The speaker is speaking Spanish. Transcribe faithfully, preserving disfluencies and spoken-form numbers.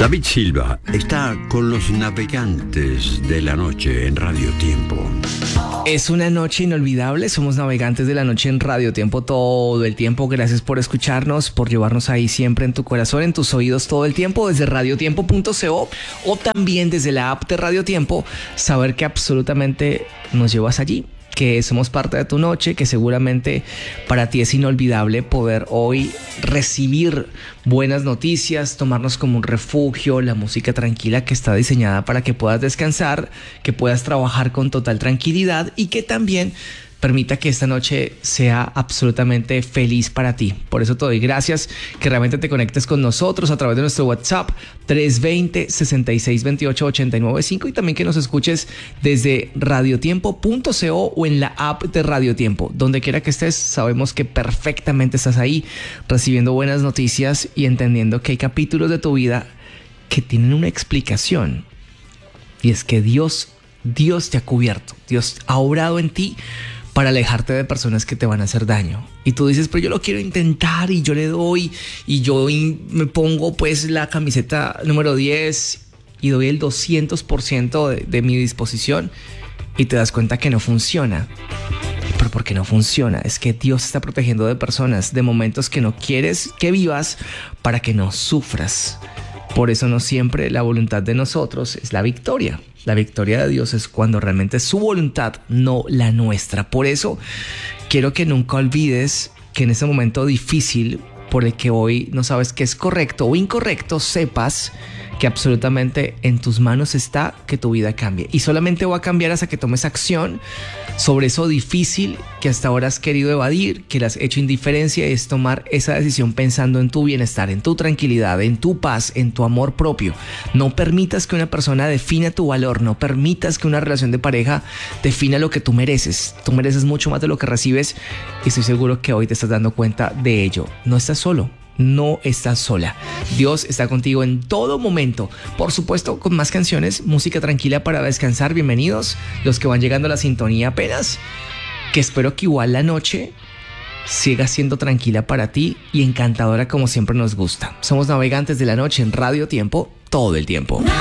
David Silva está con los navegantes de la noche en Radio Tiempo. Es una noche inolvidable, somos navegantes de la noche en Radio Tiempo todo el tiempo. Gracias por escucharnos, por llevarnos ahí siempre en tu corazón, en tus oídos todo el tiempo, desde radiotiempo punto co o también desde la app de Radio Tiempo. Saber que absolutamente nos llevas allí, que somos parte de tu noche, que seguramente para ti es inolvidable poder hoy recibir buenas noticias, tomarnos como un refugio, la música tranquila que está diseñada para que puedas descansar, que puedas trabajar con total tranquilidad y que también permita que esta noche sea absolutamente feliz para ti. Por eso te doy gracias, que realmente te conectes con nosotros a través de nuestro WhatsApp tres dos cero, seis seis dos ocho, ocho nueve cinco y también que nos escuches desde radiotiempo punto co o en la app de Radio Tiempo. Donde quiera que estés, sabemos que perfectamente estás ahí recibiendo buenas noticias y entendiendo que hay capítulos de tu vida que tienen una explicación. Y es que Dios, Dios te ha cubierto, Dios ha obrado en ti para alejarte de personas que te van a hacer daño. Y tú dices, pero yo lo quiero intentar y yo le doy y yo me pongo pues la camiseta número diez y doy el doscientos por ciento de, de mi disposición y te das cuenta que no funciona. Pero ¿por qué no funciona? Es que Dios te está protegiendo de personas, de momentos que no quieres que vivas para que no sufras. Por eso no siempre la voluntad de nosotros es la victoria. La victoria de Dios es cuando realmente es su voluntad, no la nuestra. Por eso quiero que nunca olvides que en ese momento difícil por el que hoy no sabes qué es correcto o incorrecto, sepas que absolutamente en tus manos está que tu vida cambie. Y solamente va a cambiar hasta que tomes acción sobre eso difícil que hasta ahora has querido evadir, que le has hecho indiferencia, y es tomar esa decisión pensando en tu bienestar, en tu tranquilidad, en tu paz, en tu amor propio. No permitas que una persona defina tu valor, no permitas que una relación de pareja defina lo que tú mereces. Tú mereces mucho más de lo que recibes y estoy seguro que hoy te estás dando cuenta de ello. No estás solo. No estás sola. Dios está contigo en todo momento. Por supuesto, con más canciones, música tranquila para descansar. Bienvenidos los que van llegando a la sintonía apenas. Que espero que igual la noche siga siendo tranquila para ti y encantadora como siempre nos gusta. Somos navegantes de la noche en Radio Tiempo todo el tiempo.